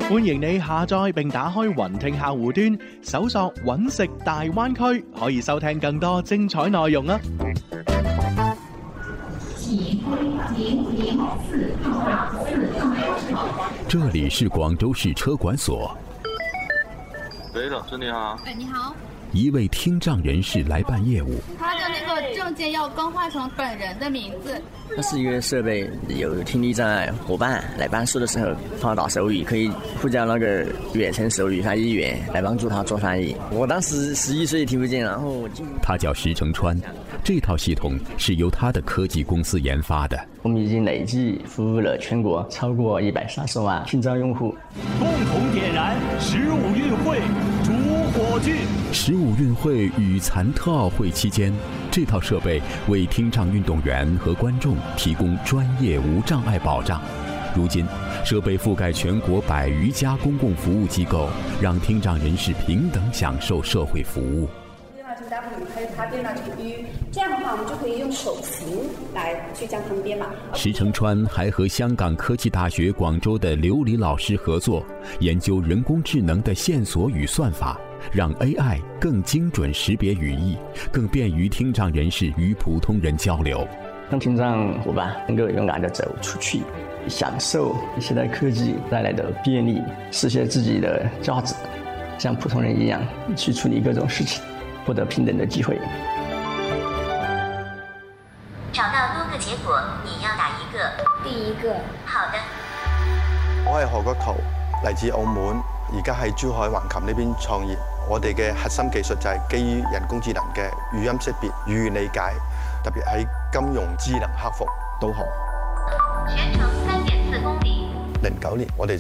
歡迎你下載並打開雲聽客戶端，搜索揾食大灣區，可以收聽更多精彩內容啊！ 這裡是廣州市車管所。 喂，老師你好。 你好。 一位聽障人士來辦業務， 他的那個證件要更換成本人的名字。 它是一個設備，有聽力障礙夥伴來辦事的時候放到手語，可以呼叫那個遠程手語翻譯員來幫助他做翻譯。我當時11歲聽不見，然後我進。 他叫石成川，這套系統是由他的科技公司研發的。 我們已經累計服務了全國超過130萬聽障用戶。 共同點燃15運會主火炬。 15運會與殘特奧會期間，這套設備為聽障運動員和觀眾提供專業無障礙保障。如今，設備覆蓋全國100餘家公共服務機構，讓聽障人士平等享受社會服務。 還有他電腦這個 U， 這樣的話我們就可以用手型來去將它們編碼。 石成川還和香港科技大學廣州的劉禮老師合作，研究人工智能的線索與算法，讓 AI 更精準識別語義，更便於聽障人士與普通人交流。 讓聽障夥伴能夠勇敢地走出去，享受現代科技帶來的便利，實現自己的價值，像普通人一樣去處理各種事情，獲得平等的機會。 找到多個結果，你要哪一個？ 第一個。 好的。 我係何國圖，嚟自澳門，而家喺珠海橫琴呢邊創業。我哋嘅核心技術就係基於人工智能嘅語音識別、語言理解，特別喺金融智能客服導航。 全程3.4公里。 09年我哋